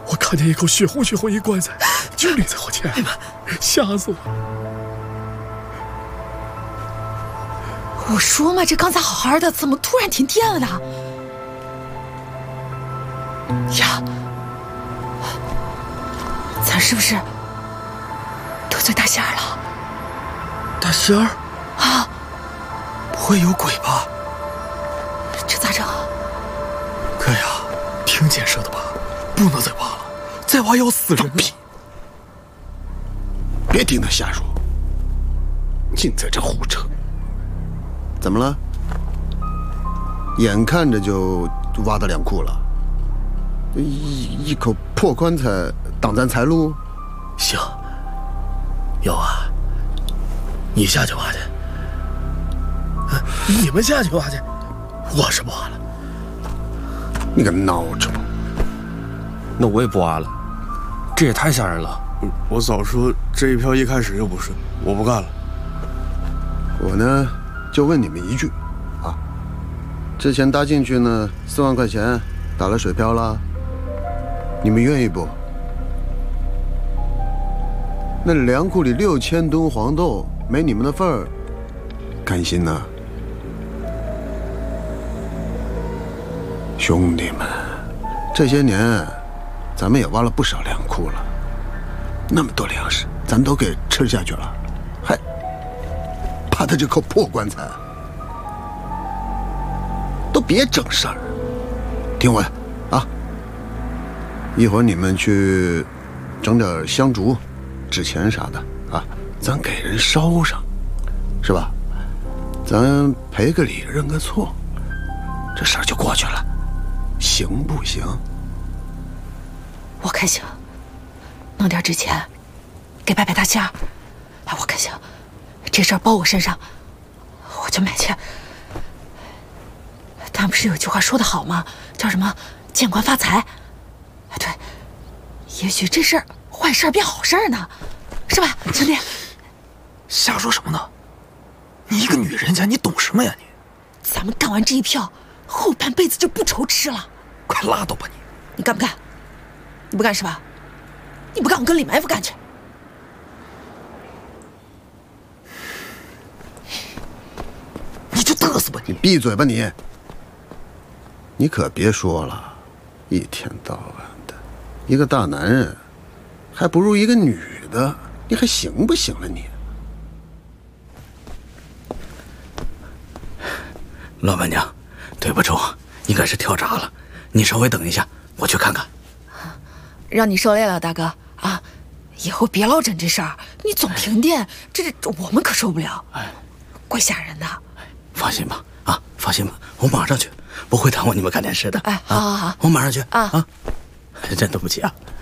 我看见一口血红一棺材就立在我前面，吓死我了！ 我说嘛，这刚才好好的，怎么突然停电了呢？呀，咱是不是得罪大仙儿了？ 大仙儿啊， 不会有鬼吧？ 这咋整啊？ 哥呀，听见说的吧，不能再挖了，再挖要死人了。 别听他瞎说，净在这胡扯。怎么了？眼看着就挖到2库了，一口破棺材挡咱财路？ 行，有啊，你下去挖去。 你们下去挖去， 我是不挖了。 你个孬种！ 那我也不挖了，这也太吓人了。 我早说这一票一开始就不是，我不干了。 我呢，就问你们一句，啊，之前搭进去呢4万块钱，打了水漂了，你们愿意不？那粮库里6000吨黄豆，没你们的份儿，甘心呐？兄弟们，这些年咱们也挖了不少粮库了，那么多粮食，咱都给吃下去了，还怕他这口破棺材？都别整事儿，听我的啊！一会儿你们去整点香烛、纸钱啥的啊，咱给人烧上，是吧？咱赔个礼，认个错，这事儿就过去了，行不行？ 我看行，弄点纸钱，给拜拜大仙儿。哎，我看行，这事儿包我身上，我就买去。但不是有句话说得好吗？叫什么“见官发财”？哎，对，也许这事儿坏事儿变好事儿呢，是吧，兄弟？ 瞎说什么呢？你一个女人家，你懂什么呀你？ 咱们干完这一票，后半辈子就不愁吃了。 快拉倒吧你！ 你干不干？你不干是吧？你不干，我跟李埋伏干去。 你就嘚瑟吧你闭嘴吧你！你可别说了，一天到晚的，一个大男人，还不如一个女的，你还行不行了你？ 老板娘，对不住，应该是跳闸了，你稍微等一下，我去看看。 让你受累了，大哥啊！以后别老整这事儿，你总停电，这我们可受不了。哎，怪吓人的。 放心吧，啊，放心吧，我马上去，不会耽误你们看电视的。 哎，好好好， 我马上去啊！ 真对不起啊。